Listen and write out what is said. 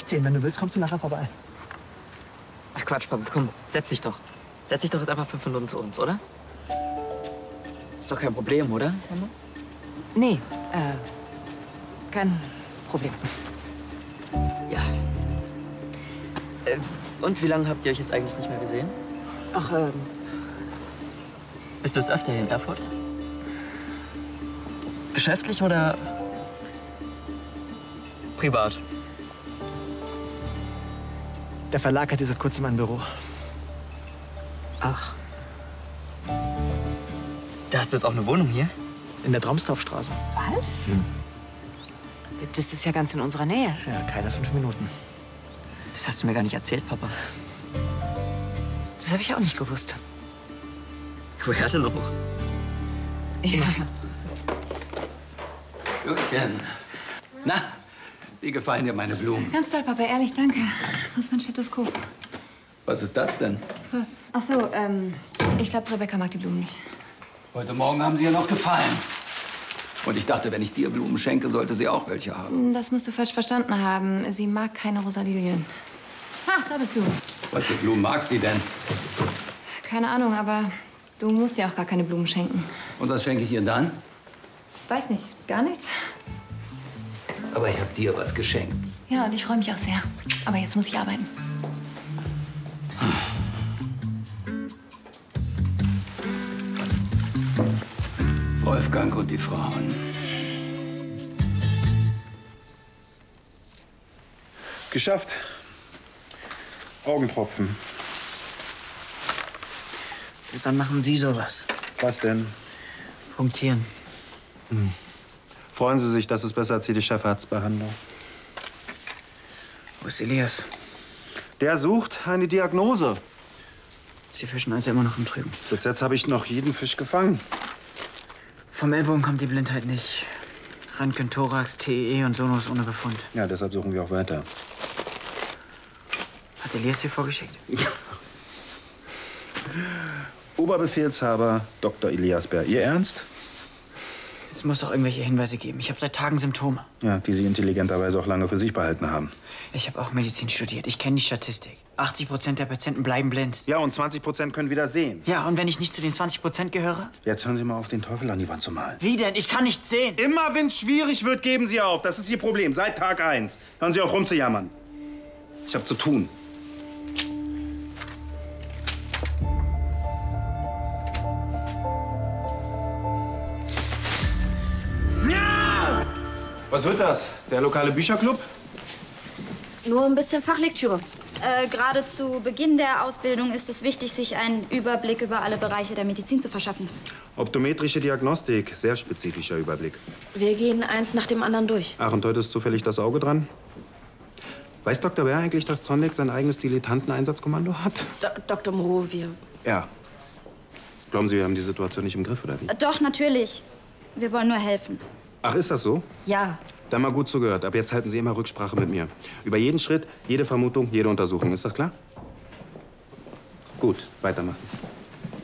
16. Wenn du willst, kommst du nachher vorbei. Ach Quatsch, Papa, komm, setz dich doch. Setz dich doch jetzt einfach 5 Minuten zu uns, oder? Ist doch kein Problem, oder, Mama? Nee, kein Problem. Ja. Und wie lange habt ihr euch jetzt eigentlich nicht mehr gesehen? Ach, Bist du jetzt öfter hier in Erfurt? Geschäftlich oder privat? Der Verlag hat hier seit kurzem ein Büro. Ach. Da hast du jetzt auch eine Wohnung hier? In der Tromsdorfstraße. was? Das ist ja ganz in unserer Nähe. Ja, keine 5 Minuten. Das hast du mir gar nicht erzählt, Papa. Das habe ich auch nicht gewusst. Woher denn noch? Ja. Jürgen. Na, wie gefallen dir meine Blumen? Ganz toll, Papa, ehrlich, danke. Wo ist mein Stethoskop? Was ist das denn? Was? Ach so, ich glaube, Rebecca mag die Blumen nicht. Heute Morgen haben sie ihr noch gefallen. Und ich dachte, wenn ich dir Blumen schenke, sollte sie auch welche haben. Das musst du falsch verstanden haben. Sie mag keine Rosalilien. Ha, da bist du. Was für Blumen mag sie denn? Keine Ahnung, aber du musst ihr auch gar keine Blumen schenken. Und was schenke ich ihr dann? Weiß nicht, gar nichts? Aber ich habe dir was geschenkt. Ja, und ich freue mich auch sehr. Aber jetzt muss ich arbeiten. Wolfgang und die Frauen. Geschafft. Augentropfen. Seit wann machen Sie sowas? Was denn? Punktieren. Freuen Sie sich, das ist besser als jede Chefarztbehandlung. Wo ist Elias? Der sucht eine Diagnose. Sie fischen also immer noch im Trüben. Bis jetzt habe ich noch jeden Fisch gefangen. Vom Ellbogen kommt die Blindheit nicht. Röntgen, Thorax, TEE und Sonos ohne Befund. Ja, deshalb suchen wir auch weiter. Hat Elias Sie vorgeschickt? Oberbefehlshaber Dr. Elias Bär. Ihr Ernst? Es muss doch irgendwelche Hinweise geben. Ich habe seit Tagen Symptome. Ja, die Sie intelligenterweise auch lange für sich behalten haben. Ich habe auch Medizin studiert. Ich kenne die Statistik. 80% der Patienten bleiben blind. Ja, und 20% können wieder sehen. Ja, und wenn ich nicht zu den 20% gehöre? Jetzt hören Sie mal auf, den Teufel an die Wand zu malen. Wie denn? Ich kann nichts sehen. Immer wenn es schwierig wird, geben Sie auf. Das ist Ihr Problem. Seit Tag 1. Hören Sie auf, rumzujammern. Ich habe zu tun. Was wird das? Der lokale Bücherclub? Nur ein bisschen Fachlektüre. Gerade zu Beginn der Ausbildung ist es wichtig, sich einen Überblick über alle Bereiche der Medizin zu verschaffen. Optometrische Diagnostik. Sehr spezifischer Überblick. Wir gehen eins nach dem anderen durch. Ach, und heute ist zufällig das Auge dran? Weiß Dr. Bär eigentlich, dass Zondek sein eigenes Dilettanteneinsatzkommando hat? Dr. Moreau, wir... Ja. Glauben Sie, wir haben die Situation nicht im Griff, oder wie? Doch, natürlich. Wir wollen nur helfen. Ach, ist das so? Ja. Dann mal gut zugehört. Ab jetzt halten Sie immer Rücksprache mit mir. Über jeden Schritt, jede Vermutung, jede Untersuchung. Ist das klar? Gut, weitermachen.